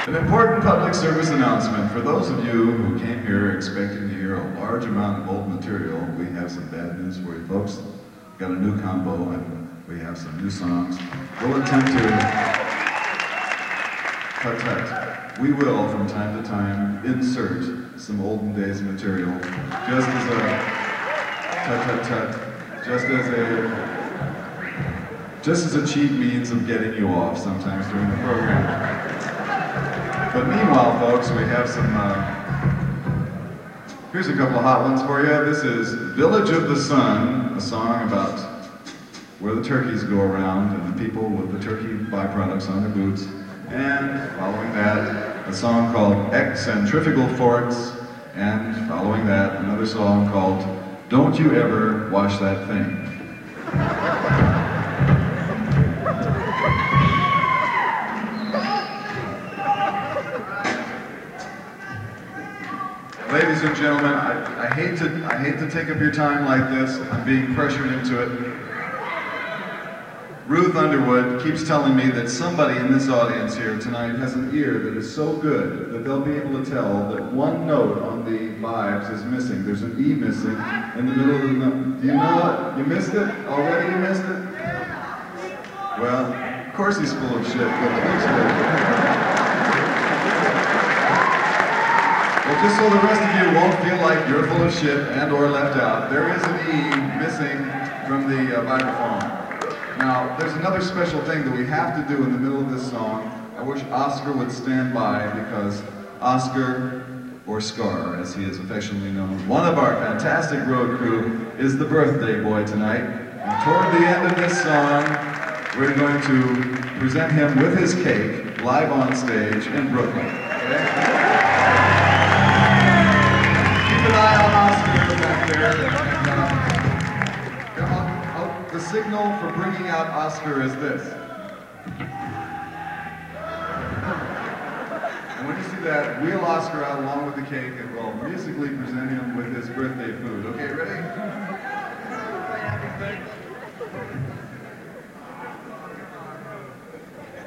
An important public service announcement. For those of you who came here expecting to hear a large amount of old material, we have some bad news for you folks. We've got a new combo and we have some new songs. We'll attempt to tut. We will, from time to time, insert some olden days material, just as a cheap means of getting you off sometimes during the program. But meanwhile, folks, we have some, here's a couple of hot ones for you. This is Village of the Sun, a song about where the turkeys go around and the people with the turkey byproducts on their boots. And following that, a song called Eccentrifugal Forks. And following that, another song called Don't You Ever Wash That Thing. Ladies and gentlemen, I hate to take up your time like this. I'm being pressured into it. Ruth Underwood keeps telling me that somebody in this audience here tonight has an ear that is so good that they'll be able to tell that one note on the vibes is missing. There's an E missing in the middle of the note. Do you know it? You missed it? Already you missed it? Well, of course he's full of shit, but it looks good. Well, just so the rest of you won't feel like you're full of shit and or left out, there is an E missing from the vibraphone. Now, there's another special thing that we have to do in the middle of this song. I wish Oscar would stand by because Oscar, or Scar, as he is affectionately known, one of our fantastic road crew, is the birthday boy tonight. And toward the end of this song, we're going to present him with his cake live on stage in Brooklyn. Okay? Keep an eye on Oscar back there. The signal for bringing out Oscar is this. And when you see that, wheel Oscar out along with the cake and we'll musically present him with his birthday food.